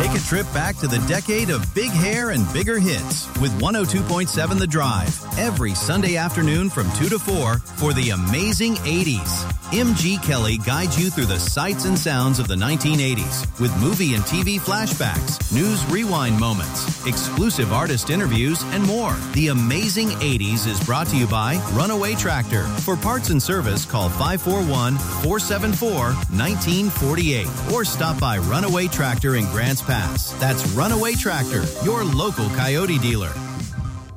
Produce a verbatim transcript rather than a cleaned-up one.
Take a trip back to the decade of big hair and bigger hits with one oh two point seven The Drive every Sunday afternoon from two to four for the amazing eighties. M G Kelly guides you through the sights and sounds of the nineteen eighties with movie and T V flashbacks, news rewind moments, exclusive artist interviews, and more. The Amazing eighties is brought to you by Runaway Tractor. For parts and service, call five four one, four seven four, one nine four eight or stop by Runaway Tractor in Grants Pass. That's Runaway Tractor, your local Coyote dealer.